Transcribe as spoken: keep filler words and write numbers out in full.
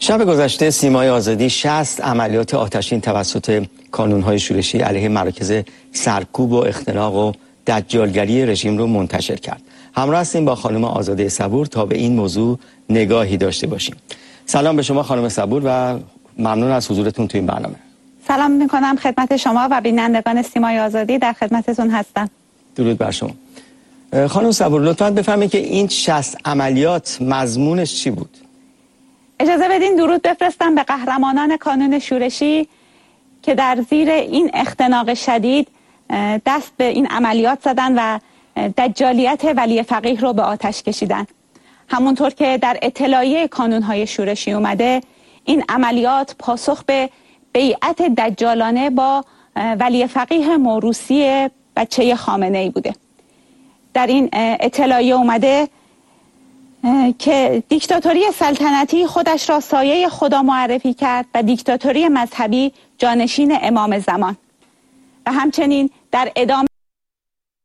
شب گذشته سیمای آزادی شصت عملیات آتشین توسط کانون‌های شورشی علیه مراکز سرکوب و اختناق و دجالگری رژیم رو منتشر کرد. همراه هستیم با خانم آزاده صبور تا به این موضوع نگاهی داشته باشیم. سلام به شما خانم صبور و ممنون از حضورتون تو این برنامه. سلام میکنم خدمت شما و بینندگان سیمای آزادی، در خدمتتون هستم. درود بر شما. خانم صبور لطفاً بفرمایید که این شصت عملیات مضمونش چی بود؟ اجازه بدین درود بفرستم به قهرمانان کانون شورشی که در زیر این اختناق شدید دست به این عملیات زدن و دجالیت ولی فقیه رو به آتش کشیدن. همونطور که در اطلاعیه کانون‌های شورشی اومده، این عملیات پاسخ به بیعت دجالانه با ولی فقیه موروثی بچه خامنه‌ای بوده. در این اطلاعیه اومده که دیکتاتوری سلطنتی خودش را سایه خدا معرفی کرد و دیکتاتوری مذهبی جانشین امام زمان، و همچنین در ادامه